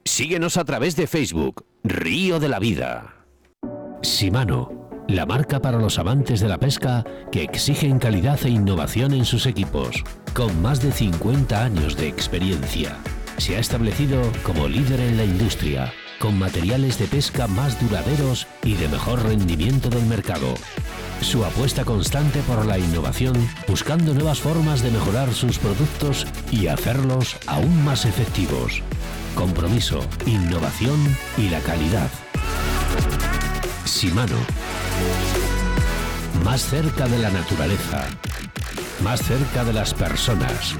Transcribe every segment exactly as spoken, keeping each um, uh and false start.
Síguenos a través de Facebook, Río de la Vida. Shimano, la marca para los amantes de la pesca que exigen calidad e innovación en sus equipos. Con más de cincuenta años de experiencia, se ha establecido como líder en la industria, con materiales de pesca más duraderos y de mejor rendimiento del mercado. Su apuesta constante por la innovación, buscando nuevas formas de mejorar sus productos y hacerlos aún más efectivos. Compromiso, innovación y la calidad. Shimano. Más cerca de la naturaleza. Más cerca de las personas.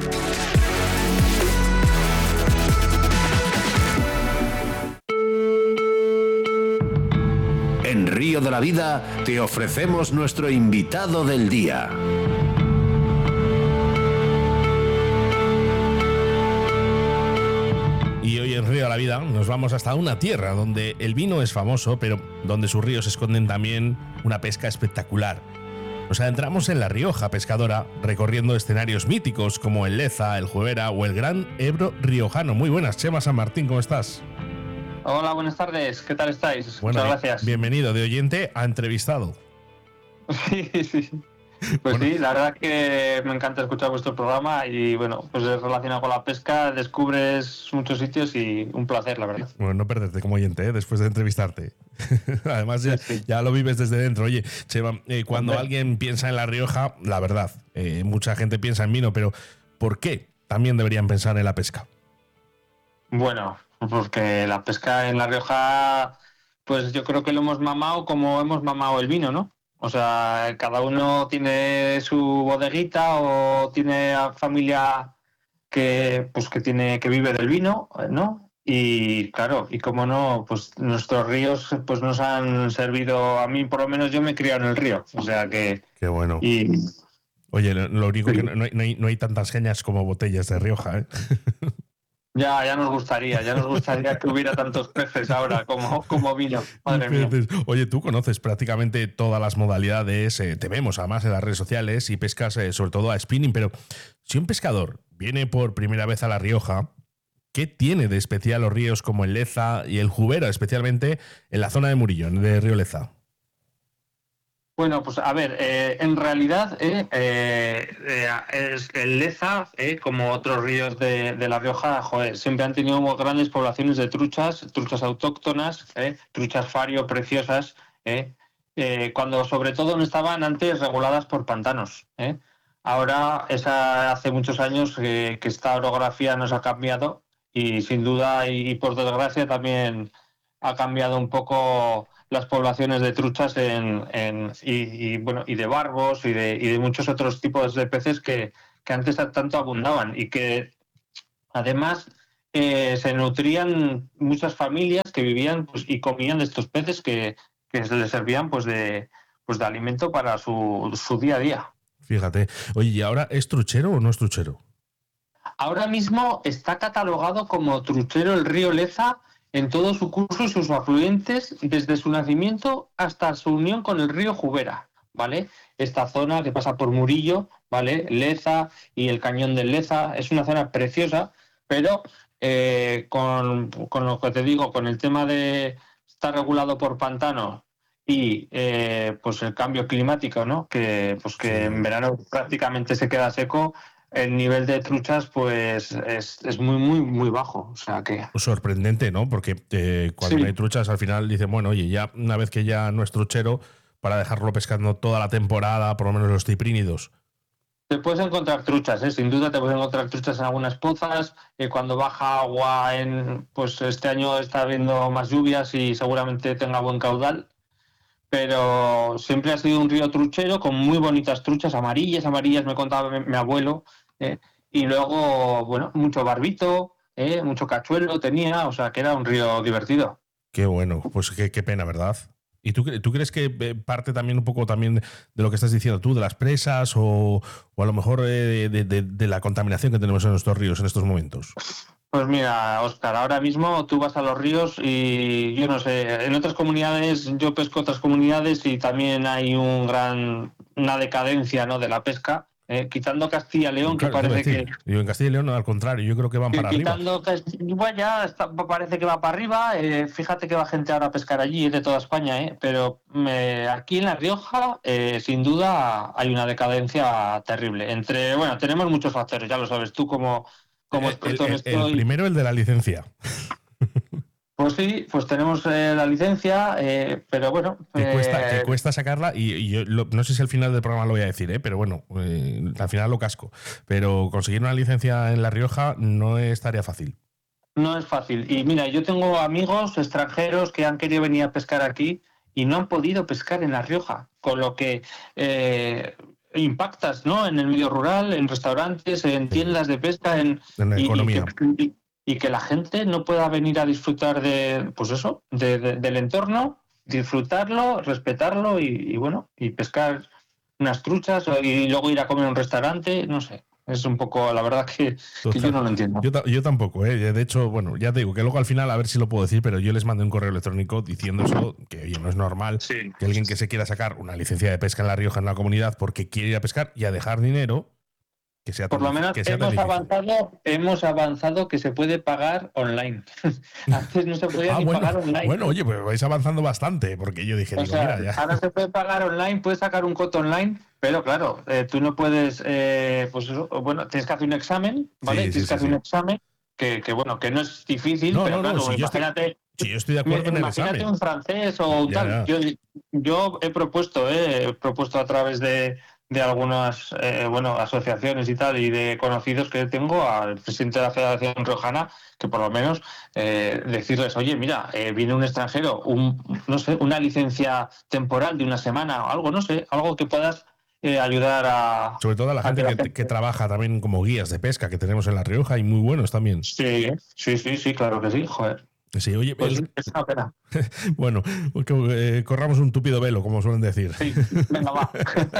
En Río de la Vida te ofrecemos nuestro invitado del día. Y hoy en Río de la Vida nos vamos hasta una tierra donde el vino es famoso, pero donde sus ríos esconden también una pesca espectacular. Nos adentramos en La Rioja pescadora, recorriendo escenarios míticos como el Leza, el Juevera o el Gran Ebro riojano. Muy buenas, Chema San Martín, ¿cómo estás? Hola, buenas tardes, ¿qué tal estáis? Bueno, Muchas gracias. Bienvenido de oyente a entrevistado. Sí, sí. Pues bueno, sí, la verdad que me encanta escuchar vuestro programa y bueno, pues es relacionado con la pesca, descubres muchos sitios y un placer, la verdad. Bueno, no perderte como oyente, ¿eh? Después de entrevistarte. Además ya, sí, sí. ya lo vives desde dentro. Oye, Chema, eh, cuando Hombre. alguien piensa en La Rioja, la verdad, eh, mucha gente piensa en vino, pero ¿por qué también deberían pensar en la pesca? Bueno, porque la pesca en La Rioja, pues yo creo que lo hemos mamado como hemos mamado el vino, ¿no? O sea, cada uno tiene su bodeguita o tiene familia que pues que tiene que vive del vino, ¿no? Y claro, y como no, pues nuestros ríos pues nos han servido, a mí por lo menos yo me he criado en el río, o sea que... Qué bueno. Y, Oye, lo único sí. que no, no, hay, no hay tantas geñas como botellas de Rioja, ¿eh? Ya, ya nos gustaría, ya nos gustaría que hubiera tantos peces ahora como, como vino. Madre mía. Oye, tú conoces prácticamente todas las modalidades, eh, te vemos además en las redes sociales y pescas eh, sobre todo a spinning, pero si un pescador viene por primera vez a La Rioja, ¿qué tiene de especial los ríos como el Leza y el Juevera, especialmente en la zona de Murillo, de Río Leza? Bueno, pues a ver, eh, en realidad eh, eh, eh, es el Leza, eh, como otros ríos de, de La Rioja, joder, siempre han tenido grandes poblaciones de truchas, truchas autóctonas, eh, truchas fario preciosas, eh, eh, cuando sobre todo no estaban antes reguladas por pantanos. Eh. Ahora, esa, hace muchos años eh, que esta orografía nos ha cambiado y sin duda y, y por desgracia también ha cambiado un poco las poblaciones de truchas en, en, y, y bueno y de barbos y de, y de muchos otros tipos de peces que, que antes tanto abundaban y que además eh, se nutrían muchas familias que vivían pues, y comían de estos peces que, que les servían pues de, pues de alimento para su, su día a día. Fíjate. Oye, ¿y ahora es truchero o no es truchero? Ahora mismo está catalogado como truchero el río Leza en todo su curso y sus afluentes, desde su nacimiento hasta su unión con el río Juevera, ¿vale? Esta zona que pasa por Murillo, ¿vale? Leza y el cañón del Leza, es una zona preciosa, pero eh, con, con lo que te digo, con el tema de estar regulado por pantanos y eh, pues el cambio climático, ¿no? Que, pues que en verano prácticamente se queda seco. El nivel de truchas pues es, es muy, muy, muy bajo. O sea que... Sorprendente, ¿no? Porque eh, cuando sí. no hay truchas al final dicen, bueno, oye, ya una vez que ya no es truchero, para dejarlo pescando toda la temporada, por lo menos los ciprínidos. Te puedes encontrar truchas, ¿eh? Sin duda te puedes encontrar truchas en algunas pozas. Eh, cuando baja agua, en pues este año está habiendo más lluvias y seguramente tenga buen caudal. Pero siempre ha sido un río truchero con muy bonitas truchas, amarillas, amarillas, me contaba mi, mi abuelo. Eh, y luego, bueno, mucho barbito, eh, mucho cachuelo tenía, o sea que era un río divertido. Qué bueno, pues qué, qué pena, ¿verdad? ¿Y tú, tú crees que parte también un poco también de lo que estás diciendo tú, de las presas o, o a lo mejor de, de, de, de la contaminación que tenemos en nuestros ríos en estos momentos? Pues mira, Óscar, ahora mismo tú vas a los ríos y yo no sé, en otras comunidades, yo pesco otras comunidades y también hay un gran una decadencia, ¿no?, de la pesca. Eh, quitando Castilla y León, claro, que parece decir, que... Yo en Castilla y León, al contrario, yo creo que van que para quitando arriba. Castilla, bueno, ya está, parece que va para arriba. Eh, fíjate que va gente ahora a pescar allí, de toda España, eh, pero eh, aquí en La Rioja, eh, sin duda, hay una decadencia terrible. Entre, bueno, tenemos muchos factores, ya lo sabes tú como, como El, experto en el, esto. el Y, primero, el de la licencia. pues sí, pues tenemos eh, la licencia, eh, pero bueno... Que cuesta, que Eh, cuesta sacarla y, y yo lo, no sé si al final del programa lo voy a decir, ¿eh? Pero bueno, eh, al final lo casco. Pero conseguir una licencia en La Rioja no es tarea fácil. No es fácil. Y mira, yo tengo amigos extranjeros que han querido venir a pescar aquí y no han podido pescar en La Rioja, con lo que eh, impactas, ¿no? En el medio rural, en restaurantes, en tiendas de pesca, en, En la y, y economía. que, y, y que la gente no pueda venir a disfrutar de, pues eso, de, de, del entorno, disfrutarlo, respetarlo y, y bueno, y pescar unas truchas y luego ir a comer a un restaurante, no sé. Es un poco, la verdad que, que yo no lo entiendo. Yo, yo tampoco, ¿eh? De hecho, bueno, ya te digo que luego al final, a ver si lo puedo decir, pero yo les mandé un correo electrónico diciendo eso, que oye, no es normal Sí. que alguien que se quiera sacar una licencia de pesca en La Rioja, en la comunidad, porque quiere ir a pescar y a dejar dinero, que sea Por tan, lo menos que sea tan hemos difícil. avanzado, hemos avanzado que se puede pagar online. Antes no se podía Ah, ni bueno, pagar online. bueno, oye, pues vais avanzando bastante, porque yo dije, O digo, sea, mira, ya. ahora se puede pagar online, puedes sacar un coto online, pero claro, eh, tú no puedes, eh, pues eso, bueno, tienes que hacer un examen, ¿vale? Sí, sí, tienes que sí, hacer sí. un examen que, que, bueno, que no es difícil, No, pero no, no, claro, si yo estoy, imagínate, si yo estoy de acuerdo en el imagínate examen. un francés o un Ya, tal. ya. Yo, yo he propuesto, eh, he propuesto a través de, de algunas eh, bueno, asociaciones y tal, y de conocidos que tengo, al presidente de la Federación Riojana, que por lo menos eh, decirles, oye, mira, eh, viene un extranjero, un, no sé, una licencia temporal de una semana o algo, no sé, algo que puedas eh, ayudar a... Sobre todo a la a gente la que, gente... que trabaja también como guías de pesca que tenemos en La Rioja y muy buenos también. Sí, sí, sí, sí, claro que sí, joder. Sí, oye, Pues el, sí, es una pena. bueno, que, eh, corramos un tupido velo, como suelen decir. Sí, venga, va.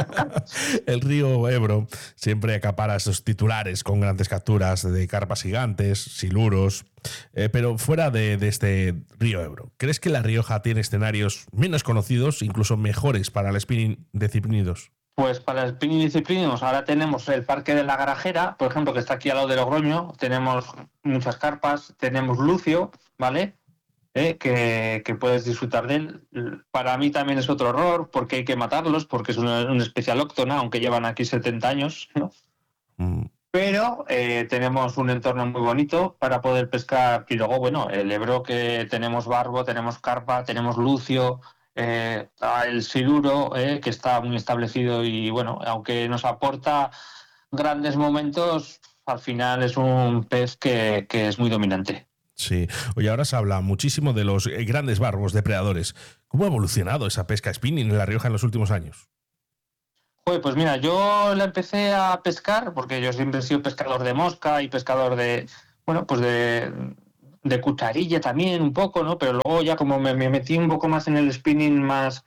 El río Ebro siempre acapara esos titulares con grandes capturas de carpas gigantes, siluros, eh, pero fuera de, de este río Ebro, ¿crees que La Rioja tiene escenarios menos conocidos, incluso mejores para el spinning de ciprínidos? Pues para el spinning disciplinos ahora tenemos el Parque de la Garajera, por ejemplo, que está aquí al lado de Logroño, tenemos muchas carpas, tenemos Lucio, ¿vale? Eh, que, que puedes disfrutar de él. Para mí también es otro horror, porque hay que matarlos, porque es una, una especie alóctona, aunque llevan aquí setenta años, ¿no? Mm. Pero eh, tenemos un entorno muy bonito para poder pescar. Y luego, bueno, el Ebro, que tenemos barbo, tenemos carpa, tenemos lucio, eh, el siluro, eh, que está muy establecido y, bueno, aunque nos aporta grandes momentos, al final es un pez que, que es muy dominante. Sí, oye, ahora se habla muchísimo de los grandes barbos depredadores. ¿Cómo ha evolucionado esa pesca spinning en La Rioja en los últimos años? Pues, pues mira, yo la empecé a pescar porque yo siempre he sido pescador de mosca y pescador de, bueno, pues de, de cucharilla también un poco, ¿no? Pero luego ya como me, me metí un poco más en el spinning, más,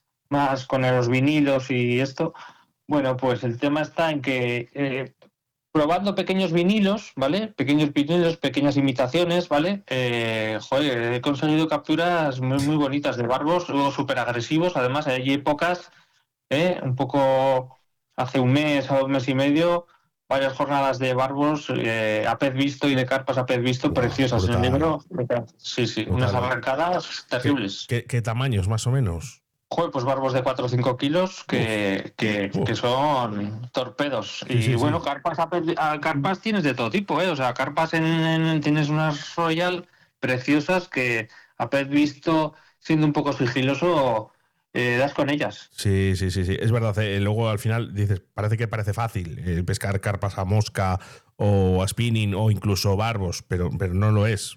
más con los vinilos y esto, bueno, pues el tema está en que eh, probando pequeños vinilos, ¿vale? Pequeños vinilos, pequeñas imitaciones, ¿vale? Eh, joder, he conseguido capturas muy, muy bonitas de barbos, luego súper agresivos, además hay épocas... ¿Eh? Un poco hace un mes o un mes y medio, varias jornadas de barbos eh, a pez visto y de carpas a pez visto, wow, preciosas brutal. En el libro. Sí, sí, brutal. Unas arrancadas terribles. ¿Qué, qué, qué tamaños más o menos? Joder, pues barbos de cuatro o cinco kilos que, que, que son torpedos. Sí, y sí, bueno, sí. carpas, a pez, a carpas tienes de todo tipo, ¿eh? O sea, carpas en, en, tienes unas Royal preciosas que a pez visto, siendo un poco sigiloso, Eh, das con ellas. Sí, sí, sí, sí. Es verdad. Eh, luego al final dices, parece que parece fácil eh, pescar carpas a mosca o a spinning o incluso barbos, pero, pero no lo es.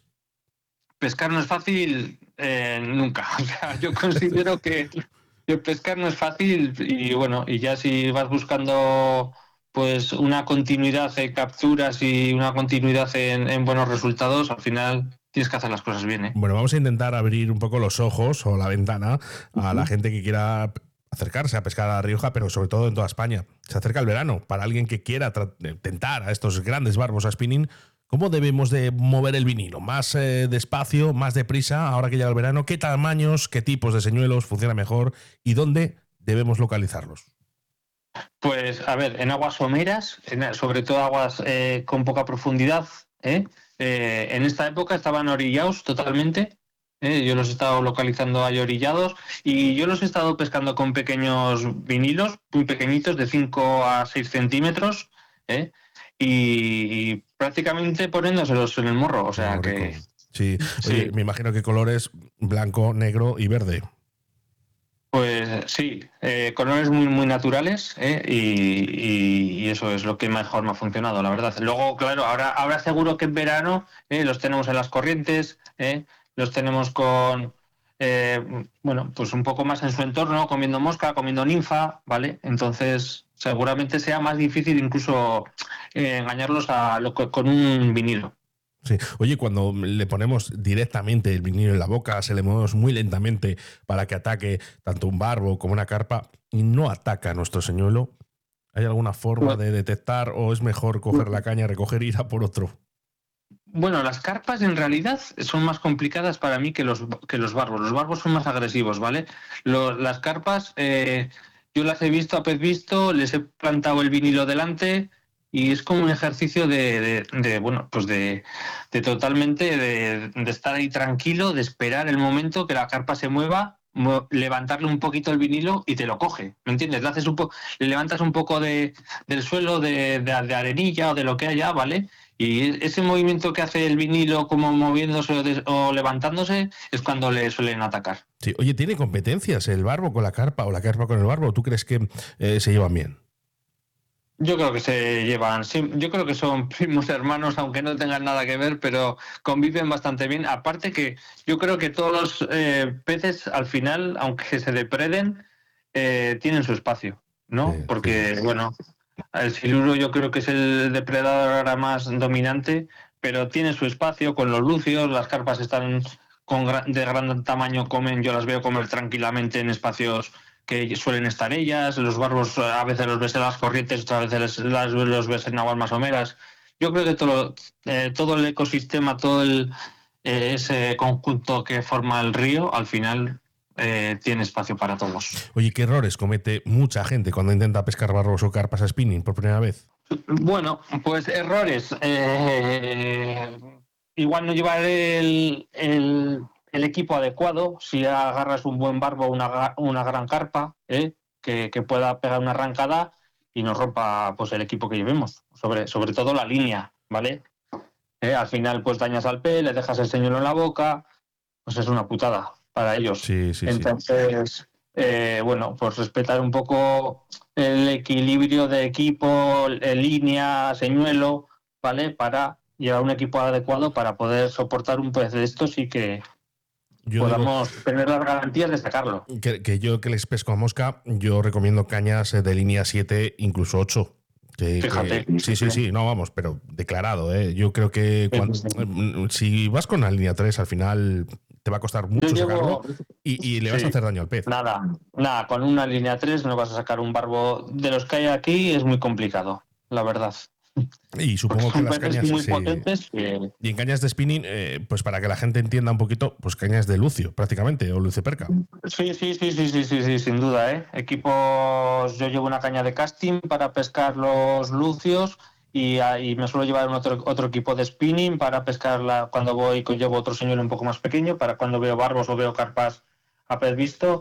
Pescar no es fácil eh, nunca. O sea, yo considero que, que pescar no es fácil y bueno, y ya si vas buscando pues una continuidad en capturas y una continuidad en, en buenos resultados, al final tienes que hacer las cosas bien, ¿eh? Bueno, vamos a intentar abrir un poco los ojos o la ventana a uh-huh. la gente que quiera acercarse a pescar a La Rioja, pero sobre todo en toda España. Se acerca el verano. Para alguien que quiera tentar a estos grandes barbos a spinning, ¿cómo debemos de mover el vinilo? ¿Más eh, despacio, más deprisa, ahora que llega el verano? ¿Qué tamaños, qué tipos de señuelos funciona mejor y dónde debemos localizarlos? Pues a ver, en aguas someras, en, sobre todo aguas eh, con poca profundidad, ¿eh? Eh, en esta época estaban orillados totalmente. ¿eh? Yo los he estado localizando ahí orillados y yo los he estado pescando con pequeños vinilos, muy pequeñitos, de cinco a seis centímetros, ¿eh? y, y prácticamente poniéndoselos en el morro. O sea Oh, que. rico. Sí, oye, Sí. me imagino que colores blanco, negro y verde. Pues sí, eh, colores muy muy naturales ¿eh? y, y, y eso es lo que mejor me ha funcionado, la verdad. Luego, claro, ahora, ahora seguro que en verano ¿eh? los tenemos en las corrientes, ¿eh? los tenemos con, eh, bueno, pues un poco más en su entorno, comiendo mosca, comiendo ninfa, ¿vale? Entonces, seguramente sea más difícil incluso eh, engañarlos a, lo, con un vinilo. Sí. Oye, cuando le ponemos directamente el vinilo en la boca, se le movemos muy lentamente para que ataque tanto un barbo como una carpa y no ataca a nuestro señuelo, ¿hay alguna forma de detectar o es mejor coger la caña, recoger y ir a por otro? Bueno, las carpas en realidad son más complicadas para mí que los, que los barbos. Los barbos son más agresivos, ¿vale? Lo, las carpas, eh, yo las he visto a pez visto, les he plantado el vinilo delante y es como un ejercicio de, de, de bueno, pues de, de totalmente de, de estar ahí tranquilo, de esperar el momento que la carpa se mueva, levantarle un poquito el vinilo y te lo coge, ¿me entiendes? Le, haces un po le levantas un poco de, del suelo, de, de, de arenilla o de lo que haya, ¿vale? Y ese movimiento que hace el vinilo como moviéndose o, de, o levantándose es cuando le suelen atacar. Sí. Oye, ¿tiene competencias el barbo con la carpa o la carpa con el barbo? ¿Tú crees que eh, se llevan bien? Yo creo que se llevan, sí, yo creo que son primos hermanos, aunque no tengan nada que ver, pero conviven bastante bien. Aparte que yo creo que todos los eh, peces al final, aunque se depreden, eh, tienen su espacio, ¿no? Sí, Porque, sí. bueno, el siluro yo creo que es el depredador ahora más dominante, pero tiene su espacio con los lucios, las carpas están con gran, de gran tamaño, comen, yo las veo comer tranquilamente en espacios que suelen estar ellas, los barbos a veces los ves en las corrientes, otras veces las, los ves en aguas más someras. Yo creo que todo, eh, todo el ecosistema, todo el, eh, ese conjunto que forma el río, al final eh, tiene espacio para todos. Oye, ¿qué errores comete mucha gente cuando intenta pescar barbos o carpas a spinning por primera vez? Bueno, pues errores. Eh, igual no llevar el, el, el equipo adecuado. Si agarras un buen barbo, una, una gran carpa, ¿eh? que, que pueda pegar una arrancada y nos rompa pues el equipo que llevemos. Sobre, sobre todo la línea, ¿vale? Eh, al final, pues dañas al pez, le dejas el señuelo en la boca, pues es una putada para ellos. Sí, sí, Entonces, sí. eh, bueno, pues respetar un poco el equilibrio de equipo, en línea, señuelo, ¿vale? Para llevar un equipo adecuado para poder soportar un pez de estos y que yo podamos digo, tener las garantías de sacarlo. Que, que yo que les pesco a mosca, yo recomiendo cañas de línea siete, incluso ocho. Que, Fíjate. que, sí, sí, sí, no, vamos, pero declarado, ¿eh? Yo creo que cuando, si vas con la línea tres, al final te va a costar mucho llevo, sacarlo y, y le vas sí, a hacer daño al pez. Nada, nada, con una línea tres no vas a sacar un barbo. De los que hay aquí es muy complicado, la verdad. Y supongo que las cañas muy sí. potentes que... Y en cañas de spinning, eh, pues para que la gente entienda un poquito, pues cañas de lucio, prácticamente, o luceperca. Sí, sí, sí, sí, sí, sí, sí, sin duda, ¿eh? Equipos, yo llevo una caña de casting para pescar los lucios y, y me suelo llevar un otro, otro equipo de spinning para pescar la, cuando voy, llevo otro señuelo un poco más pequeño, para cuando veo barbos o veo carpas a pez visto.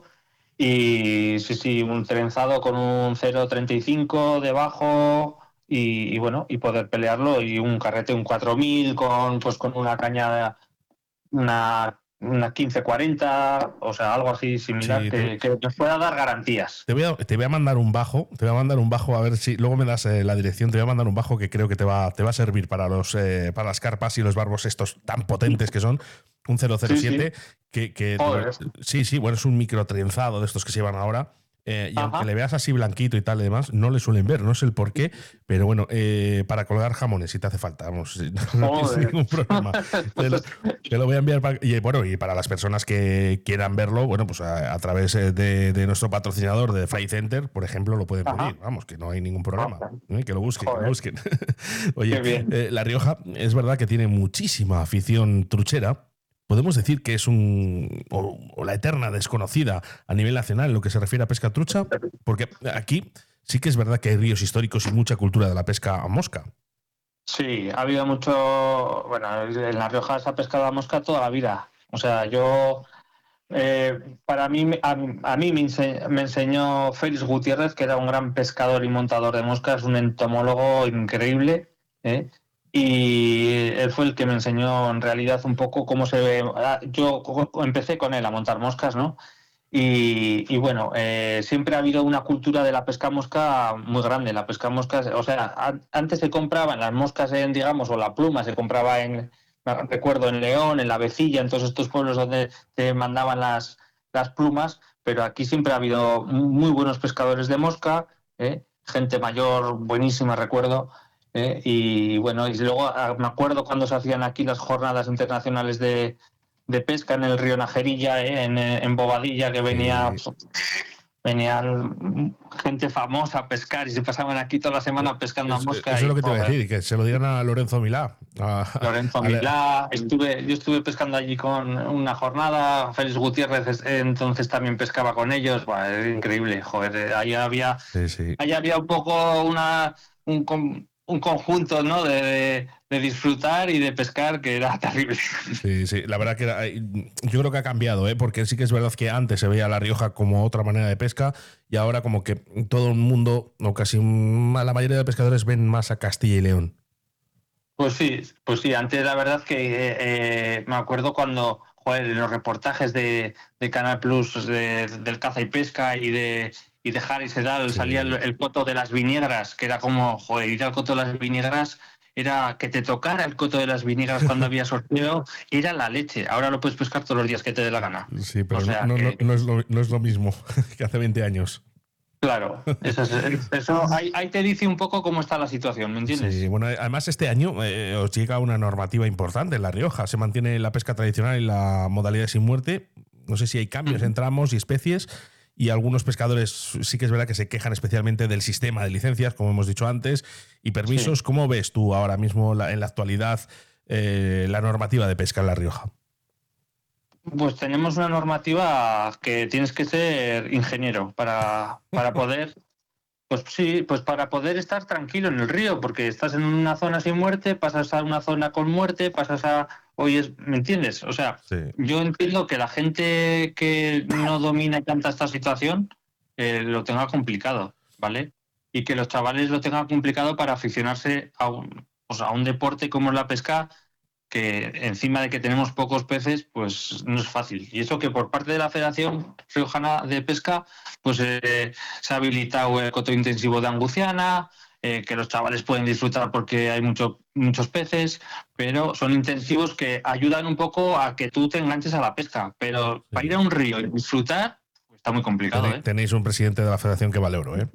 Y sí, sí, un trenzado con un cero coma treinta y cinco debajo. Y, y bueno, y poder pelearlo, y un carrete, un cuatro mil con pues con una caña, una, una quince cuarenta, o sea, algo así similar, sí, que, que nos pueda dar garantías. Te voy, a, te voy a mandar un bajo, te voy a mandar un bajo, a ver si luego me das eh, la dirección, te voy a mandar un bajo que creo que te va, te va a servir para los eh, para las carpas y los barbos estos tan potentes que son, un cero cero siete, sí, sí. que, que sí, sí, bueno, es un micro trenzado de estos que se llevan ahora. Eh, y Ajá. aunque le veas así blanquito y tal y demás, no le suelen ver, no sé el por qué, pero bueno, eh, para colgar jamones si te hace falta, vamos, no tienes ningún problema. Te lo, te lo voy a enviar para, y bueno, y para las personas que quieran verlo, bueno, pues a, a través de, de nuestro patrocinador de Fly Center, por ejemplo, lo pueden pedir, vamos, que no hay ningún problema, ¿eh? Que lo busquen, Joder. que lo busquen. Oye, eh, La Rioja es verdad que tiene muchísima afición truchera. Podemos decir que es un o, o la eterna desconocida a nivel nacional en lo que se refiere a pesca trucha, porque aquí sí que es verdad que hay ríos históricos y mucha cultura de la pesca a mosca. Sí, ha habido mucho... Bueno, en La Rioja se ha pescado a mosca toda la vida. O sea, yo... Eh, para mí, a, a mí me, ense, me enseñó Félix Gutiérrez, que era un gran pescador y montador de moscas, un entomólogo increíble, ¿eh? Y él fue el que me enseñó en realidad un poco cómo se ve. Yo empecé con él a montar moscas, ¿no? Y, y bueno, eh, siempre ha habido una cultura de la pesca mosca muy grande. La pesca mosca, o sea, a, antes se compraban las moscas en, digamos, o la pluma se compraba en... Recuerdo en León, en La Vecilla, en todos estos pueblos donde te mandaban las, las plumas, pero aquí siempre ha habido muy buenos pescadores de mosca, ¿eh? Gente mayor, buenísima, recuerdo, ¿eh? Y bueno, y luego me acuerdo cuando se hacían aquí las jornadas internacionales de, de pesca en el río Najerilla, ¿eh? en, en Bobadilla, que venía... Sí. Pues, venían gente famosa a pescar y se pasaban aquí toda la semana pescando a mosca. Eso es lo que te iba a decir, y que se lo digan a Lorenzo Milá. A, Lorenzo a Milá, estuve, yo estuve pescando allí con una jornada, Félix Gutiérrez entonces también pescaba con ellos, bueno, es increíble, joder, ahí había, sí, sí. Ahí había un poco una, un, un conjunto, ¿no? de, de, de disfrutar y de pescar que era terrible. Sí, sí, la verdad que era, yo creo que ha cambiado, ¿eh? Porque sí que es verdad que antes se veía La Rioja como otra manera de pesca y ahora como que todo el mundo, o casi la mayoría de pescadores ven más a Castilla y León. Pues sí, pues sí, antes la verdad que eh, eh, me acuerdo cuando, joder, en los reportajes de, de Canal Plus de, del caza y pesca y de y de Harry Sedal sí. Salía el, el coto de las viñegras, que era como, joder, ir al coto de las viñegras era que te tocara el coto de las viñegras cuando había sorteo, era la leche. Ahora lo puedes pescar todos los días que te dé la gana. Sí, pero o sea, no, que... no, no, es lo, no es lo mismo que hace veinte años. Claro, eso, es, eso ahí, ahí te dice un poco cómo está la situación, ¿me entiendes? Sí, bueno, además este año eh, os llega una normativa importante en La Rioja. Se mantiene la pesca tradicional y la modalidad sin muerte. No sé si hay cambios en tramos y especies. Y algunos pescadores sí que es verdad que se quejan especialmente del sistema de licencias, como hemos dicho antes, y permisos. Sí. ¿Cómo ves tú ahora mismo la, en la actualidad eh, la normativa de pesca en La Rioja? Pues tenemos una normativa que tienes que ser ingeniero para, para poder, pues sí, pues para poder estar tranquilo en el río, porque estás en una zona sin muerte, pasas a una zona con muerte, pasas a... Oye, ¿me entiendes? O sea, sí. Yo entiendo que la gente que no domina tanta esta situación eh, lo tenga complicado, ¿vale? Y que los chavales lo tengan complicado para aficionarse a un, pues a un deporte como es la pesca, que encima de que tenemos pocos peces, pues no es fácil. Y eso que por parte de la Federación Riojana de Pesca, pues eh, se ha habilitado el coto intensivo de Anguciana, eh, que los chavales pueden disfrutar porque hay mucho, muchos peces, pero son intensivos que ayudan un poco a que tú te enganches a la pesca. Pero sí. Para ir a un río y disfrutar, pues está muy complicado. Tenéis, ¿eh? tenéis un presidente de la Federación que vale oro, ¿eh?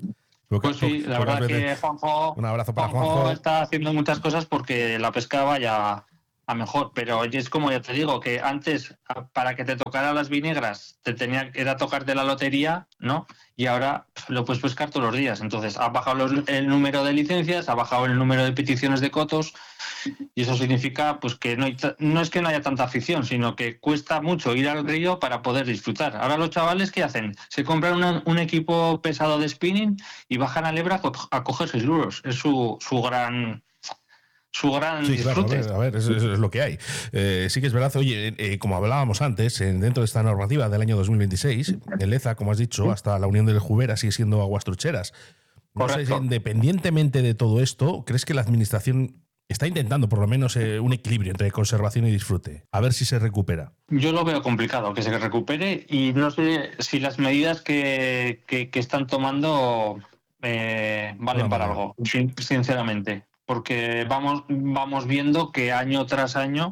Pues sí, la verdad que Juanjo, un abrazo para Juanjo, Juanjo está haciendo muchas cosas porque la pesca vaya a mejor, pero es como ya te digo, que antes para que te tocara las vinegras te tenía era tocarte la lotería, ¿no? Y ahora lo puedes pescar todos los días. Entonces ha bajado los, el número de licencias, ha bajado el número de peticiones de cotos y eso significa pues que no, hay, no es que no haya tanta afición, sino que cuesta mucho ir al río para poder disfrutar. Ahora los chavales, ¿qué hacen? Se compran una, un equipo pesado de spinning y bajan al Ebra a coger seis duros. Es su, su gran... su gran sí, disfrute. Claro, a ver, a ver eso, eso es lo que hay. Eh, sí que es verdad, oye, eh, como hablábamos antes, eh, dentro de esta normativa del año dos mil veintiséis, el Leza, como has dicho, hasta la Unión del Jubera sigue siendo aguas trucheras. No sé, independientemente de todo esto, ¿crees que la administración está intentando por lo menos eh, un equilibrio entre conservación y disfrute? A ver si se recupera. Yo lo veo complicado que se recupere y no sé si las medidas que, que, que están tomando eh, valen no, para no. algo, sinceramente. Porque vamos, vamos viendo que año tras año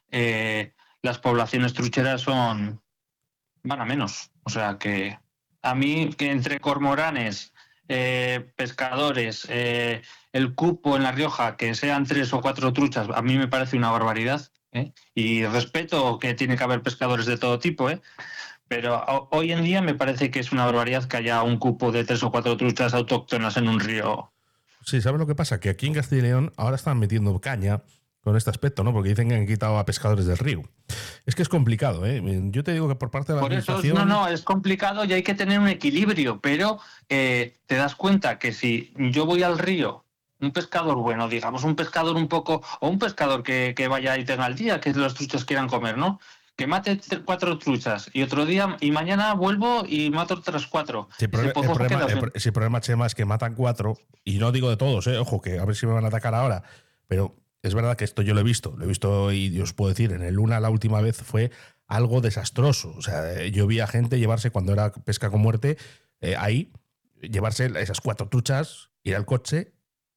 eh, las poblaciones trucheras son van a menos. O sea que a mí, que entre cormoranes, eh, pescadores, eh, el cupo en La Rioja, que sean tres o cuatro truchas, a mí me parece una barbaridad. ¿eh? Y respeto que tiene que haber pescadores de todo tipo, ¿eh? Pero hoy en día me parece que es una barbaridad que haya un cupo de tres o cuatro truchas autóctonas en un río. Sí, ¿sabes lo que pasa? Que aquí en Castilla y León ahora están metiendo caña con este aspecto, ¿no? Porque dicen que han quitado a pescadores del río. Es que es complicado, ¿eh? Yo te digo que por parte de la Por administración... eso, no, no, es complicado y hay que tener un equilibrio, pero eh, te das cuenta que si yo voy al río, un pescador bueno, digamos, un pescador un poco, o un pescador que, que vaya y tenga el día, que los truchas quieran comer, ¿no? Que mate cuatro truchas y otro día, y mañana vuelvo y mato otras cuatro. Sí, pero el, pues, problema, queda- el, el problema, Chema, es que matan cuatro, y no digo de todos, ¿eh? Ojo, que a ver si me van a atacar ahora, pero es verdad que esto yo lo he visto, lo he visto y os puedo decir, en el Luna la última vez fue algo desastroso. O sea, yo vi a gente llevarse, cuando era pesca con muerte, eh, ahí, llevarse esas cuatro truchas, ir al coche,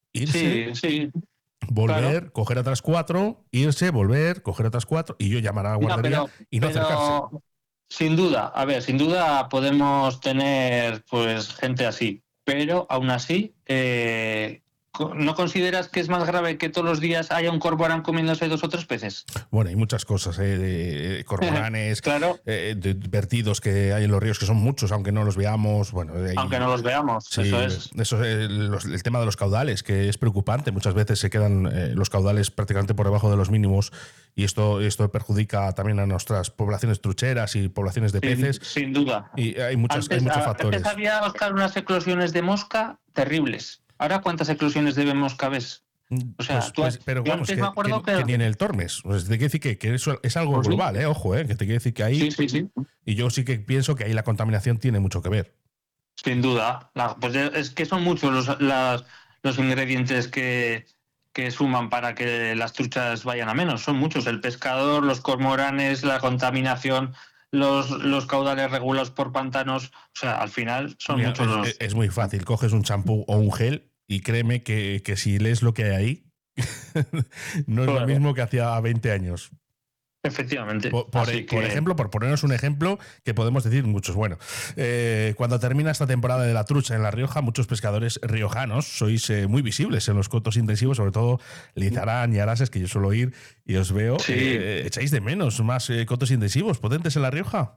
irse, Sí, sí. volver, Claro. coger otras cuatro, irse, volver, coger otras cuatro, y yo llamar a la guardería No, pero, y no pero, acercarse. sin duda, a ver, sin duda podemos tener pues gente así, pero aún así, eh, ¿no consideras que es más grave que todos los días haya un cormorán comiéndose dos o tres peces? Bueno, hay muchas cosas, ¿eh? De cormoranes, claro. eh, de vertidos que hay en los ríos, que son muchos, aunque no los veamos. Bueno, hay, Aunque no los veamos, sí, eso es. Eso es el, los, el tema de los caudales, que es preocupante. Muchas veces se quedan eh, los caudales prácticamente por debajo de los mínimos, y esto, esto perjudica también a nuestras poblaciones trucheras y poblaciones de peces. Sin, sin duda. Y hay, muchas, antes, hay muchos a, factores. Antes había, Oscar, unas eclosiones de mosca terribles. ¿Ahora cuántas eclosiones de mosca ves? O sea, pues, tú, pues, pero yo vamos, antes que, me acuerdo que, que... que ni en el Tormes. Pues te quiere decir que, que eso es algo Pues sí. global, ¿eh? Ojo, ¿eh? Que te quiere decir que ahí... Sí, sí, sí. Y yo sí que pienso que ahí la contaminación tiene mucho que ver. Sin duda. La- pues es que son muchos los, las- los ingredientes que, que suman para que las truchas vayan a menos. Son muchos. El pescador, los cormoranes, la contaminación, los, los caudales regulados por pantanos. O sea, al final son Mira, muchos es, los... es- es muy fácil. Coges un champú o un gel y créeme que, que si lees lo que hay ahí, no es Claro. lo mismo que hacía veinte años. Efectivamente. Por, por, Así por que- ejemplo, por ponernos un ejemplo que podemos decir muchos. Bueno, eh, cuando termina esta temporada de la trucha en La Rioja, muchos pescadores riojanos sois eh, muy visibles en los cotos intensivos, sobre todo Lizarán y Arases, que yo suelo ir y os veo. Sí. Eh, ¿Echáis de menos más eh, cotos intensivos potentes en La Rioja?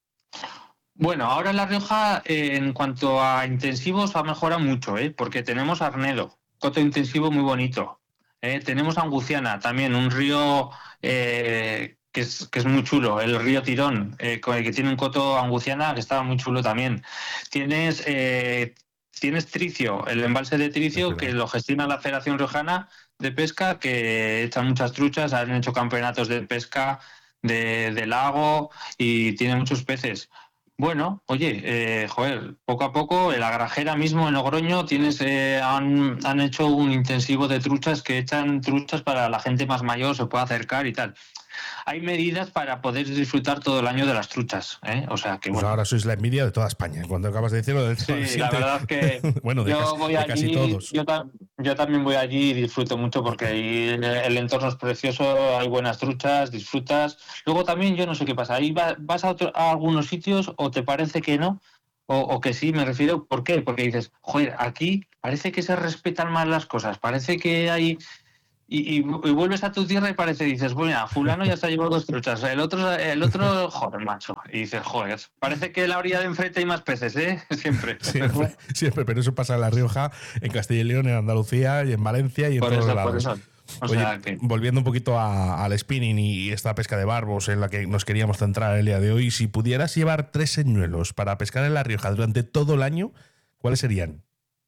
Bueno, ahora en La Rioja, eh, en cuanto a intensivos, ha mejorado mucho, ¿eh? Porque tenemos Arnedo, coto intensivo muy bonito. ¿eh? Tenemos Anguciana, también un río eh, que, es, que es muy chulo, el río Tirón, eh, con el que tiene un coto Anguciana que estaba muy chulo también. Tienes, eh, tienes Tricio, el embalse de Tricio, que lo gestiona la Federación Riojana de Pesca, que echan muchas truchas, han hecho campeonatos de pesca de, de lago y tiene muchos peces. Bueno, oye, eh, joder, poco a poco, en la Grajera mismo, en Logroño, tienes, eh, han, han hecho un intensivo de truchas que echan truchas para la gente más mayor, se puede acercar y tal. Hay medidas para poder disfrutar todo el año de las truchas, ¿eh? O sea que Pues bueno. ahora sois la envidia de toda España. Cuando acabas de decirlo, del Sí, siente... la verdad es que bueno, de, yo casi, voy de allí, casi todos. Yo, ta yo también voy allí y disfruto mucho porque ahí el, el entorno es precioso, hay buenas truchas, disfrutas. Luego también yo no sé qué pasa, ahí va, vas a, otro, a algunos sitios o te parece que no, o, o que sí, me refiero, ¿por qué? Porque dices, joder, aquí parece que se respetan más las cosas, parece que hay... Y, y, y vuelves a tu tierra y parece, dices, bueno, fulano ya se ha llevado dos truchas, el otro, el otro, joder, macho. Y dices, joder, parece que en la orilla de enfrente hay más peces, ¿eh? Siempre. Siempre, siempre, pero eso pasa en La Rioja, en Castilla y León, en Andalucía y en Valencia y en por todos eso, lados. por eso. O Oye, sea que... volviendo un poquito a, al spinning y esta pesca de barbos en la que nos queríamos centrar el día de hoy, si pudieras llevar tres señuelos para pescar en La Rioja durante todo el año, ¿cuáles serían?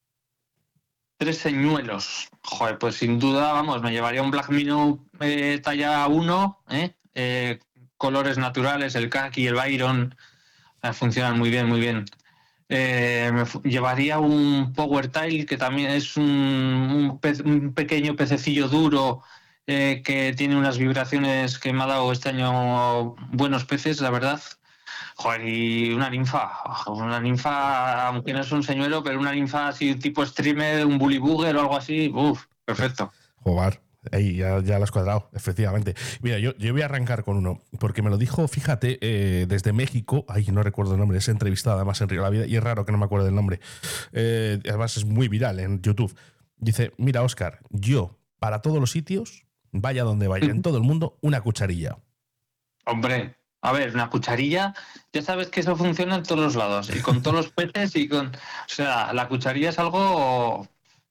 Tres señuelos. Joder, pues sin duda, vamos, me llevaría un Black Minnow eh, talla uno, ¿eh? Eh, colores naturales, el khaki, el Byron, eh, funcionan muy bien, muy bien. Eh, me llevaría un Power Tail, que también es un, un, pez, un pequeño pececillo duro eh, que tiene unas vibraciones que me ha dado este año buenos peces, la verdad. Joder, y una ninfa, una ninfa, aunque no es un señuelo, pero una ninfa así tipo streamer, un bully booger o algo así, uff, perfecto. Joder, ahí ya, ya lo has cuadrado, efectivamente. Mira, yo, yo voy a arrancar con uno, porque me lo dijo, fíjate, eh, desde México, ay, no recuerdo el nombre, es entrevistada además en Río de la Vida, y es raro que no me acuerde del nombre. Eh, además es muy viral en YouTube. Dice, mira, Óscar, yo, para todos los sitios, vaya donde vaya, en todo el mundo, una cucharilla. Hombre, a ver, una cucharilla, ya sabes que eso funciona en todos los lados, y con todos los peces y con... O sea, la cucharilla es algo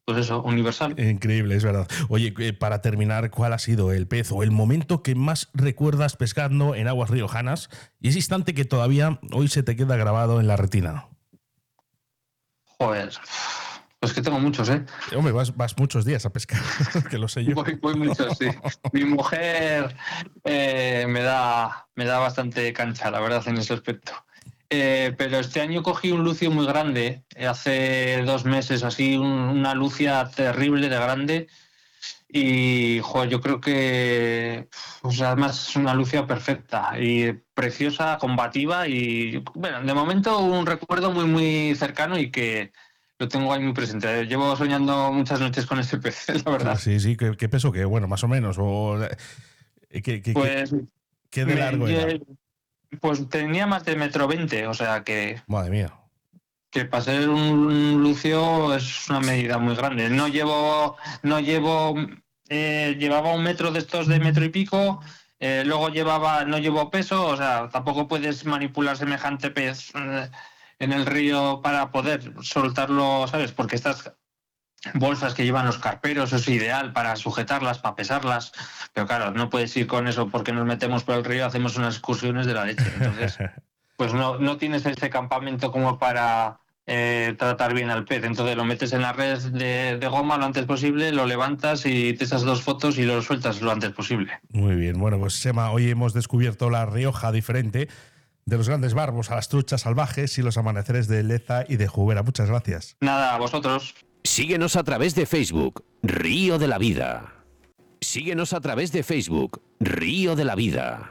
pues eso, universal. Increíble, es verdad. Oye, para terminar, ¿cuál ha sido el pez o el momento que más recuerdas pescando en aguas riojanas y ese instante que todavía hoy se te queda grabado en la retina? Joder, pues que tengo muchos, ¿eh? Hombre, vas, vas muchos días a pescar, que lo sé yo. Voy, voy muchos, sí. Mi mujer eh, me da, me da bastante cancha, la verdad, en ese aspecto. Eh, pero este año cogí un lucio muy grande, eh, hace dos meses así, un, una lucia terrible de grande y joder, yo creo que o sea, además es una lucia perfecta y preciosa, combativa y bueno, de momento un recuerdo muy muy cercano y que lo tengo ahí muy presente. Llevo soñando muchas noches con ese pez, la verdad. Sí, sí, ¿qué, qué peso? ¿Qué? Bueno, más o menos. O, ¿qué, qué, pues, qué, ¿Qué de me, largo era? Pues tenía más de metro veinte, o sea que... Madre mía. Que para ser un lucio es una medida muy grande. No llevo... No llevo eh, llevaba un metro de estos de metro y pico, eh, luego llevaba... No llevo peso, o sea, tampoco puedes manipular semejante pez eh, en el río para poder soltarlo, ¿sabes? Porque estas bolsas que llevan los carperos es ideal para sujetarlas, para pesarlas, pero claro, no puedes ir con eso porque nos metemos por el río, hacemos unas excursiones de la leche, entonces pues no, no tienes ese campamento como para eh, tratar bien al pez, entonces lo metes en la red de, de goma lo antes posible, lo levantas y te echas dos fotos y lo sueltas lo antes posible. Muy bien, bueno pues Sema, hoy hemos descubierto la Rioja diferente, de los grandes barbos a las truchas salvajes y los amaneceres de Leza y de Jubera. Muchas gracias. Nada, a vosotros. Síguenos a través de Facebook, Río de la Vida. Síguenos a través de Facebook, Río de la Vida.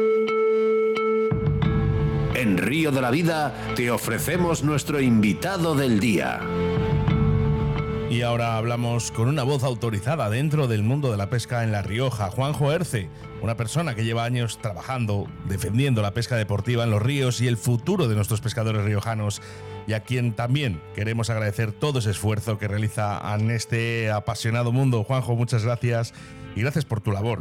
En Río de la Vida te ofrecemos nuestro invitado del día. Y ahora hablamos con una voz autorizada dentro del mundo de la pesca en La Rioja, Juanjo Herce, una persona que lleva años trabajando, defendiendo la pesca deportiva en los ríos y el futuro de nuestros pescadores riojanos, y a quien también queremos agradecer todo ese esfuerzo que realiza en este apasionado mundo. Juanjo, muchas gracias y gracias por tu labor.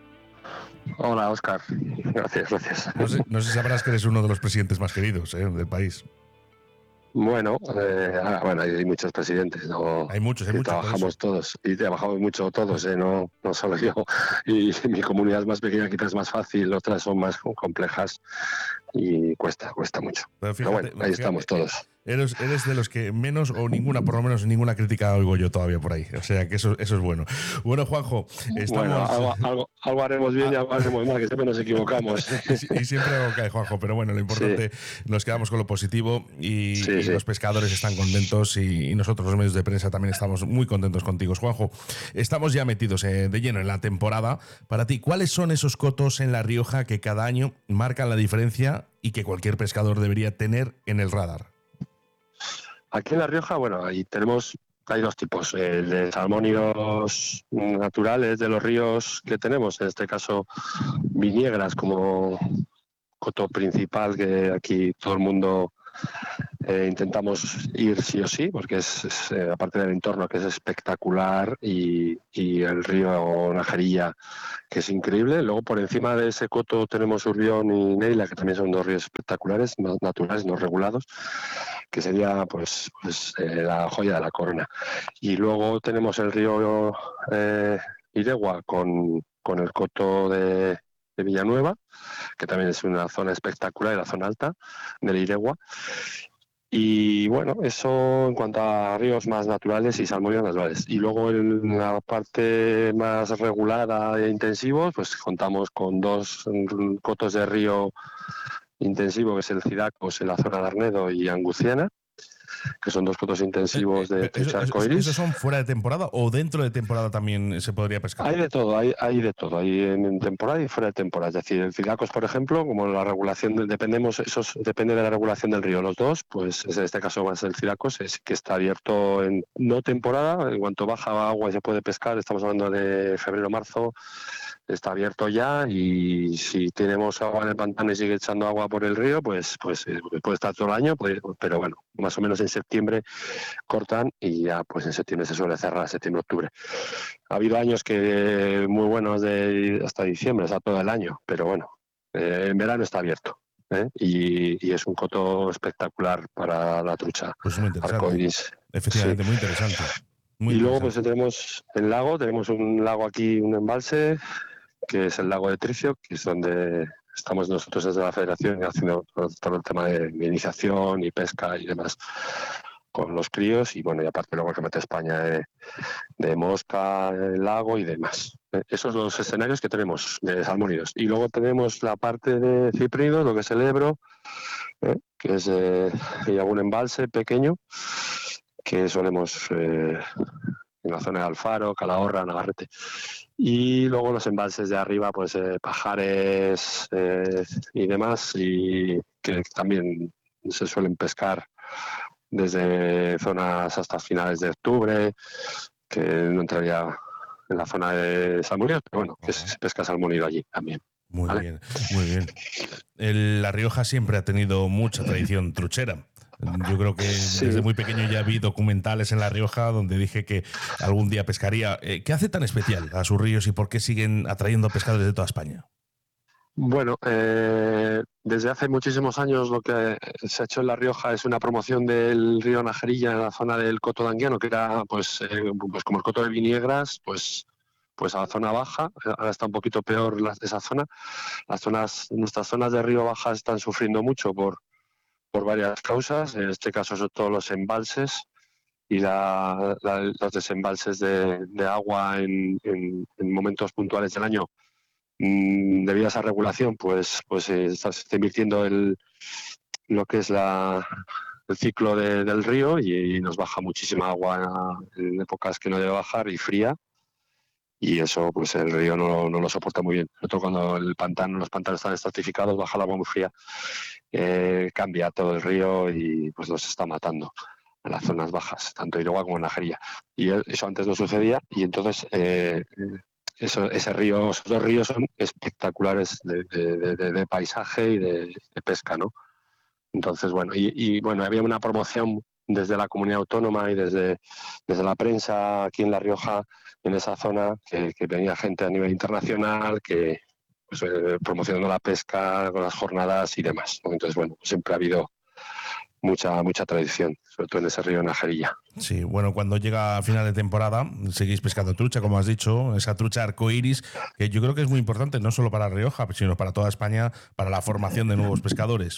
Hola, Óscar. Gracias, gracias. No sé, no sé si sabrás que eres uno de los presidentes más queridos ¿eh? del país. Bueno, eh, bueno, hay muchos presidentes, ¿no? Hay muchos, hay y muchos. Trabajamos todos, y trabajamos mucho todos, ¿eh? no, no solo yo. Y mi comunidad es más pequeña, quizás es más fácil, otras son más complejas y cuesta, cuesta mucho. Pero, fíjate, Pero bueno, ahí fíjate, estamos todos. Eres, eres de los que menos o ninguna, por lo menos ninguna crítica oigo yo todavía por ahí. O sea que eso, eso es bueno. Bueno, Juanjo, estamos... Bueno, algo, algo, algo haremos bien y algo haremos mal, que siempre nos equivocamos. Y, y siempre algo cae, Juanjo, pero bueno, lo importante, sí. Nos quedamos con lo positivo y, sí, y sí. los pescadores están contentos y, y nosotros los medios de prensa también estamos muy contentos contigo. Juanjo, estamos ya metidos eh, de lleno en la temporada. Para ti, ¿cuáles son esos cotos en La Rioja que cada año marcan la diferencia y que cualquier pescador debería tener en el radar? Aquí en La Rioja, bueno, ahí tenemos, hay dos tipos, el de salmónidos naturales de los ríos que tenemos, en este caso viñegras como coto principal, que aquí todo el mundo eh, intentamos ir sí o sí, porque es, es eh, aparte del entorno que es espectacular y, y el río Najerilla, que es increíble. Luego por encima de ese coto tenemos Urbión y Neila, que también son dos ríos espectaculares, naturales, no regulados, que sería pues, pues eh, la joya de la corona. Y luego tenemos el río eh, Iregua con, con el coto de, de Villanueva, que también es una zona espectacular, la zona alta del Iregua. Y bueno, eso en cuanto a ríos más naturales y salmónidos naturales. Y luego en la parte más regulada e intensivos, pues contamos con dos cotos de río intensivo, que es el Cidacos en la zona de Arnedo y Anguciana, que son dos cotos intensivos de trucha arcoiris. ¿Esos son fuera de temporada o dentro de temporada también se podría pescar? Hay de todo, hay, hay de todo, hay en temporada y fuera de temporada. Es decir, el Cidacos, por ejemplo, como la regulación, de, dependemos, esos depende de la regulación del río. Los dos, pues en este caso más el Cidacos, es que está abierto en no temporada, en cuanto baja agua y se puede pescar, estamos hablando de febrero, marzo, está abierto ya, y si tenemos agua en el pantano y sigue echando agua por el río, pues pues puede estar todo el año, pues, pero bueno, más o menos en septiembre cortan y ya pues en septiembre se suele cerrar, septiembre-octubre. Ha habido años que muy buenos de hasta diciembre, está todo el año, pero bueno, eh, en verano está abierto. ¿eh? Y, y es un coto espectacular para la trucha. Pues muy interesante. Arcoiris. Efectivamente, sí. Muy interesante. Muy y luego pues tenemos el lago, tenemos un lago aquí, un embalse, que es el lago de Tricio, que es donde estamos nosotros desde la Federación haciendo todo, todo el tema de iniciación y pesca y demás con los críos, y bueno, y aparte luego que mete España de, de mosca, el lago y demás. Esos son los escenarios que tenemos de salmónidos. Y luego tenemos la parte de ciprínidos, lo que es el Ebro, ¿eh? que es eh, hay algún embalse pequeño que solemos eh, en la zona de Alfaro, Calahorra, Navarrete. Y luego los embalses de arriba, pues eh, Pajares eh, y demás, y que también se suelen pescar desde zonas hasta finales de octubre, que no entraría en la zona de salmónidos, pero bueno, que se pesca salmónido allí también. Muy ¿vale? bien, muy bien. El, La Rioja siempre ha tenido mucha tradición truchera. Yo creo que Sí. desde muy pequeño ya vi documentales en La Rioja donde dije que algún día pescaría. ¿Qué hace tan especial a sus ríos y por qué siguen atrayendo pescadores de toda España? Bueno, eh, desde hace muchísimos años lo que se ha hecho en La Rioja es una promoción del río Najerilla en la zona del Coto de Anguiano, que era pues, eh, pues como el Coto de Viñegras, pues, pues a la zona baja. Ahora está un poquito peor la, esa zona. Las zonas, nuestras zonas de río baja están sufriendo mucho por, por varias causas. En este caso son todos los embalses y la, la, los desembalses de, de agua en, en, en momentos puntuales del año. Debido a esa regulación, pues, pues eh, se está invirtiendo el, lo que es la, el ciclo de, del río y, y nos baja muchísima agua en épocas que no debe bajar y fría, y eso pues el río no, no lo soporta muy bien. Sobre todo cuando el pantano, los pantanos están estratificados, baja el agua muy fría, eh, cambia todo el río y pues los está matando en las zonas bajas, tanto Iroga como Najerilla. Y eso antes no sucedía, y entonces eh, Eso, ese río, esos dos ríos son espectaculares de, de, de, de paisaje y de, de pesca, ¿no? Entonces, bueno, y, y bueno, había una promoción desde la comunidad autónoma y desde, desde la prensa aquí en La Rioja, en esa zona, que, que venía gente a nivel internacional, que pues, eh, promocionando la pesca con las jornadas y demás, ¿no? Entonces, bueno, siempre ha habido mucha mucha tradición, sobre todo en ese río Najerilla. Sí, bueno, cuando llega a final de temporada seguís pescando trucha, como has dicho, esa trucha arcoiris, que yo creo que es muy importante no solo para Rioja, sino para toda España, para la formación de nuevos pescadores.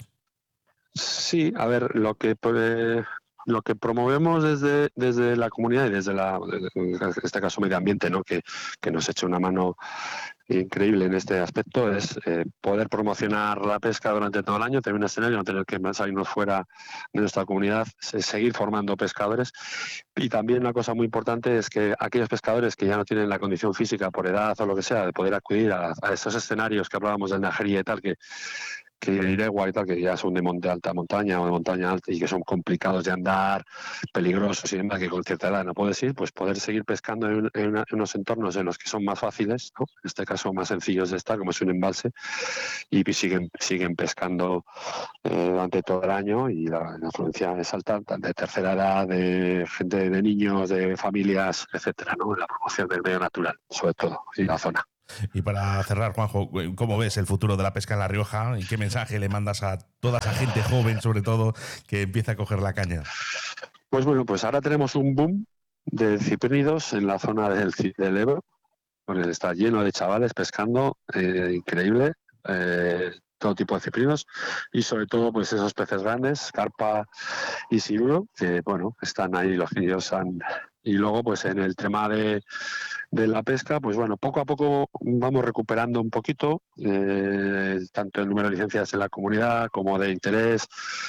Sí, a ver, lo que eh, lo que promovemos desde, desde la comunidad y desde la, en este caso medio ambiente, ¿no? que, que nos echa una mano increíble en este aspecto, es eh, poder promocionar la pesca durante todo el año, tener un escenario, no tener que salirnos fuera de nuestra comunidad, seguir formando pescadores. Y también una cosa muy importante es que aquellos pescadores que ya no tienen la condición física por edad o lo que sea de poder acudir a, a esos escenarios que hablábamos del Najerilla y tal, que que Iregua y tal, que ya son de monte alta montaña o de montaña alta y que son complicados de andar, peligrosos y demás, que con cierta edad no puedes ir, pues poder seguir pescando en, en, una, en unos entornos en los que son más fáciles, ¿no? En este caso más sencillos de estar, como es un embalse, y siguen, siguen pescando eh, durante todo el año, y la, la afluencia es alta, de tercera edad, de gente, de niños, de familias, etcétera, ¿no? La promoción del medio natural, sobre todo, y la zona. Y para cerrar, Juanjo, ¿cómo ves el futuro de la pesca en La Rioja y qué mensaje le mandas a toda esa gente joven, sobre todo, que empieza a coger la caña? Pues bueno, pues ahora tenemos un boom de ciprínidos en la zona del, del Ebro, porque está lleno de chavales pescando, eh, increíble, eh, todo tipo de ciprínidos, y sobre todo pues esos peces grandes, carpa y siluro, que bueno, están ahí, los niños han... Y luego, pues en el tema de, de la pesca, pues bueno, poco a poco vamos recuperando un poquito, eh, tanto el número de licencias en la comunidad como de interés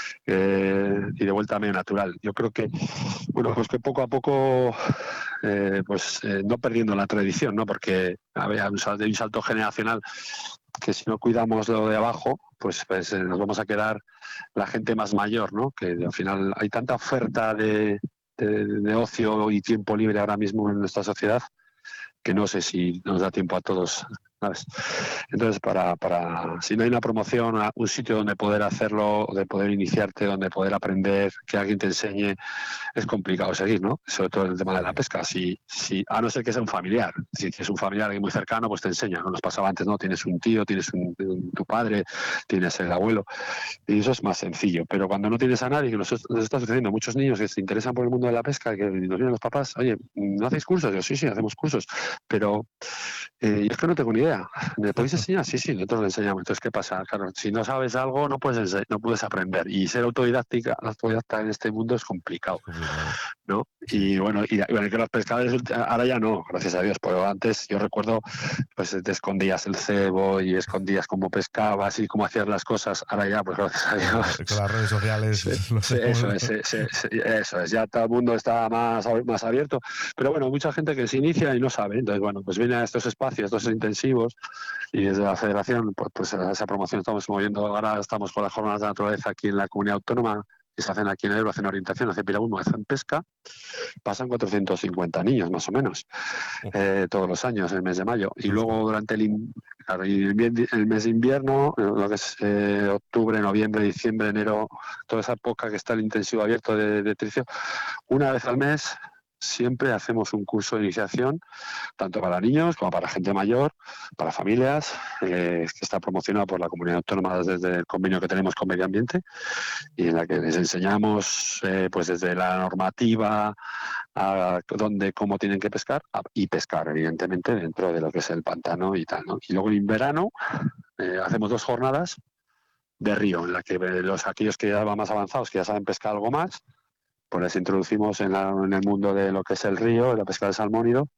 eh, y de vuelta a medio natural. Yo creo que, bueno, pues que poco a poco, eh, pues eh, no perdiendo la tradición, ¿no? Porque había un salto, un salto generacional que si no cuidamos lo de abajo, pues, pues eh, nos vamos a quedar la gente más mayor, ¿no? Que al final hay tanta oferta de... De, de ocio y tiempo libre ahora mismo en nuestra sociedad, que no sé si nos da tiempo a todos ¿sabes? Entonces, para, para si no hay una promoción, un sitio donde poder hacerlo, de poder iniciarte, donde poder aprender, que alguien te enseñe, es complicado seguir, ¿no? Sobre todo el tema de la pesca. Si, si, a no ser que sea un familiar, si es un familiar alguien muy cercano, pues te enseña. No nos pasaba antes, ¿no? Tienes un tío, tienes un, un, tu padre, tienes el abuelo, y eso es más sencillo. Pero cuando no tienes a nadie, que nos, nos está sucediendo, muchos niños que se interesan por el mundo de la pesca, que nos vienen los papás, oye, ¿no hacéis cursos? Yo, sí, sí, hacemos cursos, pero eh, yo es que no tengo ni idea. ¿Me podéis enseñar? Sí, sí, nosotros le enseñamos. Entonces, ¿qué pasa? Claro, si no sabes algo, no puedes ense- no puedes aprender. Y ser autodidáctica, autodidacta en este mundo es complicado, ¿no? Y bueno, y, y bueno, que los pescadores ahora ya no, gracias a Dios, pero antes yo recuerdo, pues te escondías el cebo y escondías cómo pescabas y cómo hacías las cosas. Ahora ya, pues gracias a Dios. Con las redes sociales. Sí, sí, eso es, sí, sí, sí, eso es, ya todo el mundo está más, más abierto. Pero bueno, mucha gente que se inicia y no sabe. Entonces, bueno, pues viene a estos espacios, estos intensivos, y desde la federación, pues, pues esa promoción estamos moviendo. Ahora estamos con las jornadas de naturaleza aquí en la comunidad autónoma, que se hacen aquí en el Ebro, hacen orientación, hacen piragüismo, hacen pesca. Pasan cuatrocientos cincuenta niños, más o menos, eh, todos los años, en el mes de mayo. Y luego durante el, in, claro, el mes de invierno, lo que es eh, octubre, noviembre, diciembre, enero, toda esa época que está el intensivo abierto de, de tricio, una vez al mes siempre hacemos un curso de iniciación, tanto para niños como para gente mayor, para familias, eh, que está promocionado por la comunidad autónoma desde el convenio que tenemos con Medio Ambiente, y en la que les enseñamos eh, pues desde la normativa a dónde, cómo tienen que pescar, a, y pescar evidentemente dentro de lo que es el pantano y tal, ¿no? Y luego en verano eh, hacemos dos jornadas de río, en la que los aquellos que ya van más avanzados, que ya saben pescar algo más, pues les introducimos en, la, en el mundo de lo que es el río, la pesca del salmónido,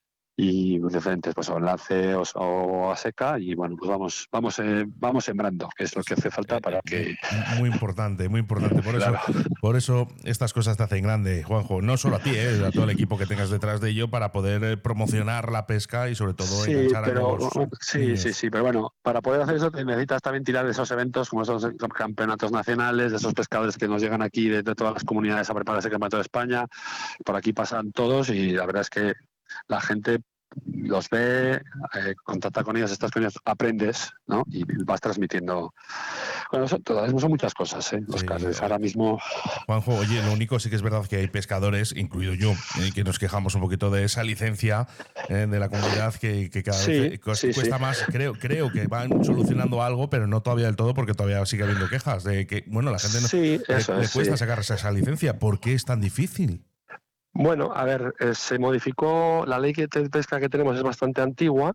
y diferentes, pues o enlace o, o a seca, y bueno, pues vamos vamos eh, vamos sembrando, que es lo que hace falta para que... Muy importante, muy importante. Por eso, claro. por eso estas cosas te hacen grande, Juanjo. No solo a ti, eh, a todo el equipo que tengas detrás de ello, para poder promocionar la pesca y sobre todo sí, enganchar pero, a nuevos sí, niños. sí, sí, pero bueno, para poder hacer eso necesitas también tirar de esos eventos, como esos campeonatos nacionales, de esos pescadores que nos llegan aquí de, de todas las comunidades a preparar ese campeonato de España. Por aquí pasan todos y la verdad es que la gente los ve, eh, contacta con ellos, estás con ellos, aprendes, ¿no? Y vas transmitiendo. Bueno, son, todas, son muchas cosas, ¿eh? Los sí, casos. Ahora mismo... Juanjo, oye, lo único sí que es verdad que hay pescadores, incluido yo, eh, que nos quejamos un poquito de esa licencia eh, de la comunidad que, que cada sí, vez cuesta, sí, cuesta sí. más. Creo, creo que van solucionando algo, pero no todavía del todo, porque todavía sigue habiendo quejas de que, bueno, la gente no, sí, eso le, es, le cuesta sí. sacarse esa licencia. ¿Por qué es tan difícil? Bueno, a ver, eh, se modificó, la ley de pesca que tenemos es bastante antigua,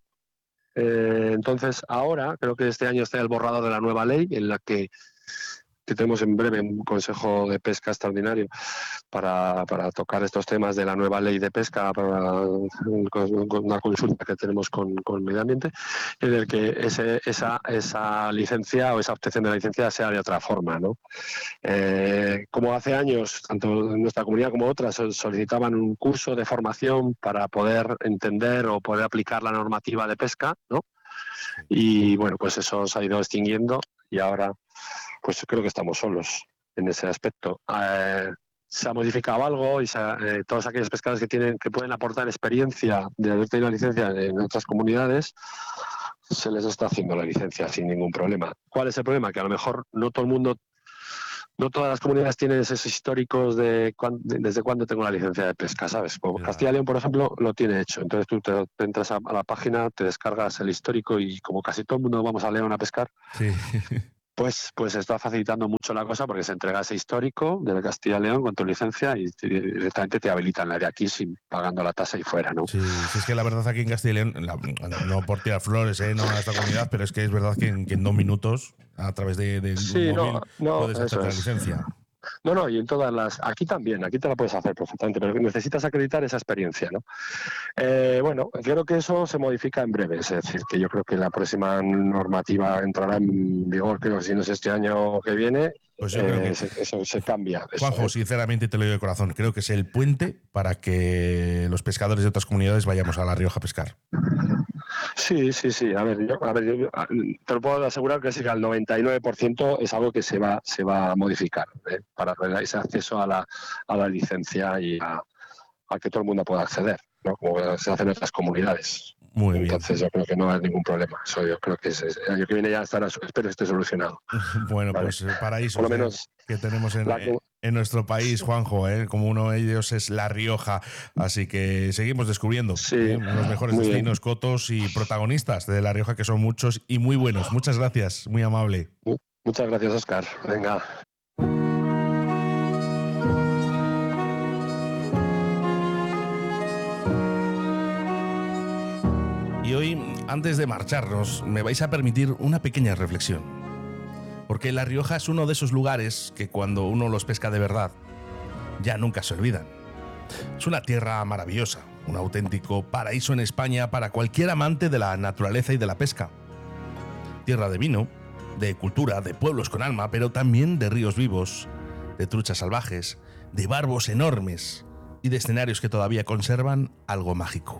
eh, entonces ahora, creo que este año está el borrador de la nueva ley, en la que, que tenemos en breve un consejo de pesca extraordinario para, para tocar estos temas de la nueva ley de pesca, para una consulta que tenemos con, con Medio Ambiente, en el que ese, esa, esa licencia o esa obtención de la licencia sea de otra forma, ¿no? Eh, como hace años, tanto en nuestra comunidad como otras solicitaban un curso de formación para poder entender o poder aplicar la normativa de pesca, ¿no? Y bueno, pues eso se ha ido extinguiendo y ahora pues creo que estamos solos en ese aspecto. Eh, se ha modificado algo y se ha, eh, todos aquellos pescadores que tienen que pueden aportar experiencia de haber tenido la licencia en otras comunidades, se les está haciendo la licencia sin ningún problema. ¿Cuál es el problema? Que a lo mejor no todo el mundo, no todas las comunidades tienen esos históricos de, cuan, de desde cuándo tengo la licencia de pesca, ¿sabes? Como yeah. Castilla y León, por ejemplo, lo tiene hecho. Entonces tú te, te entras a, a la página, te descargas el histórico y como casi todo el mundo vamos a León a pescar, sí. Pues, pues está facilitando mucho la cosa porque se entrega ese histórico de Castilla y León con tu licencia y directamente te habilitan la de aquí sin pagando la tasa y fuera, ¿no? Sí, sí, es que la verdad aquí en Castilla y León, la, no por tirar flores, ¿eh? No a esta comunidad, pero es que es verdad que en, que en dos minutos, a través de, de sí, un móvil, no, no, puedes hacer la licencia. No, no, y en todas las... Aquí también, aquí te la puedes hacer perfectamente, pero necesitas acreditar esa experiencia, ¿no? Eh, bueno, creo que eso se modifica en breve, es decir, que yo creo que la próxima normativa entrará en vigor, creo que si no es este año que viene, pues yo eh, creo que se, eso se cambia. Juanjo, eso, ¿eh? Sinceramente te lo digo de corazón, creo que es el puente para que los pescadores de otras comunidades vayamos a La Rioja a pescar. Sí, sí, sí. A ver, yo, a ver, yo te lo puedo asegurar que sí, que al noventa y nueve por ciento es algo que se va, se va a modificar, ¿eh? Para ese acceso a la, a la licencia y a, a que todo el mundo pueda acceder, ¿no? Como se hace en otras comunidades. Muy Entonces bien. yo creo que no hay ningún problema. Eso yo creo que es, es- el año que viene ya estará, espero esté solucionado. Bueno, Vale. pues eh, paraísos Por lo eh, menos que tenemos en, la eh, en nuestro país, Juanjo, ¿eh? Como uno de ellos es La Rioja. Así que seguimos descubriendo Sí, ¿eh? los mejores muy bien. destinos, cotos y protagonistas de La Rioja, que son muchos y muy buenos. Muchas gracias, muy amable. Muchas gracias, Óscar. Venga. Y hoy, antes de marcharnos, me vais a permitir una pequeña reflexión. Porque La Rioja es uno de esos lugares que cuando uno los pesca de verdad, ya nunca se olvidan. Es una tierra maravillosa, un auténtico paraíso en España para cualquier amante de la naturaleza y de la pesca. Tierra de vino, de cultura, de pueblos con alma, pero también de ríos vivos, de truchas salvajes, de barbos enormes y de escenarios que todavía conservan algo mágico.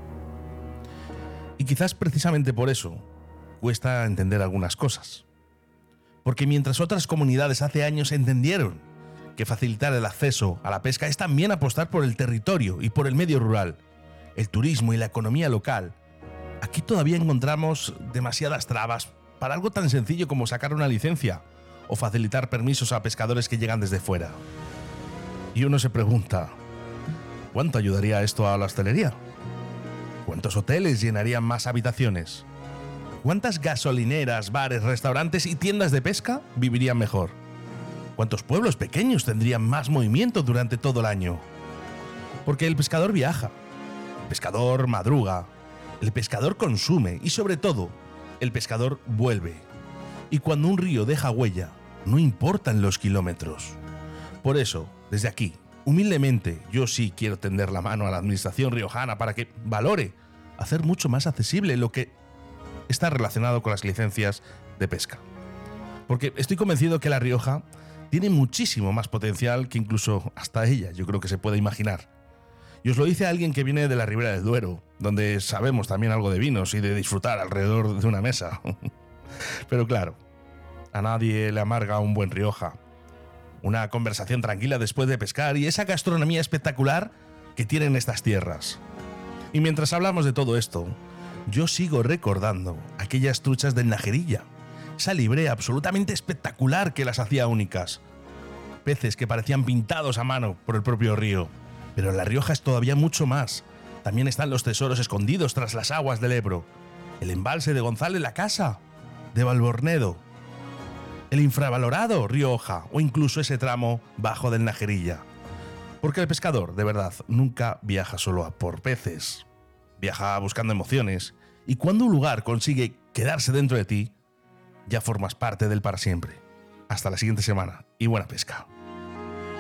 Y quizás precisamente por eso cuesta entender algunas cosas. Porque mientras otras comunidades hace años entendieron que facilitar el acceso a la pesca es también apostar por el territorio y por el medio rural, el turismo y la economía local, aquí todavía encontramos demasiadas trabas para algo tan sencillo como sacar una licencia o facilitar permisos a pescadores que llegan desde fuera. Y uno se pregunta, ¿cuánto ayudaría esto a la hostelería? ¿Cuántos hoteles llenarían más habitaciones? ¿Cuántas gasolineras, bares, restaurantes y tiendas de pesca vivirían mejor? ¿Cuántos pueblos pequeños tendrían más movimiento durante todo el año? Porque el pescador viaja, el pescador madruga, el pescador consume y sobre todo, el pescador vuelve. Y cuando un río deja huella, no importan los kilómetros. Por eso, desde aquí, humildemente, yo sí quiero tender la mano a la administración riojana para que valore hacer mucho más accesible lo que está relacionado con las licencias de pesca. Porque estoy convencido que La Rioja tiene muchísimo más potencial que incluso hasta ella, yo creo que se puede imaginar. Y os lo dice alguien que viene de la Ribera del Duero, donde sabemos también algo de vinos y de disfrutar alrededor de una mesa. Pero claro, a nadie le amarga un buen Rioja. Una conversación tranquila después de pescar y esa gastronomía espectacular que tienen estas tierras. Y mientras hablamos de todo esto, yo sigo recordando aquellas truchas del Najerilla, esa librea absolutamente espectacular que las hacía únicas. Peces que parecían pintados a mano por el propio río. Pero en La Rioja es todavía mucho más. También están los tesoros escondidos tras las aguas del Ebro. El embalse de González la Casa, de Valbornedo. El infravalorado Río Oja o incluso ese tramo bajo del Najerilla. Porque el pescador, de verdad, nunca viaja solo a por peces. Viaja buscando emociones. Y cuando un lugar consigue quedarse dentro de ti, ya formas parte del para siempre. Hasta la siguiente semana y buena pesca.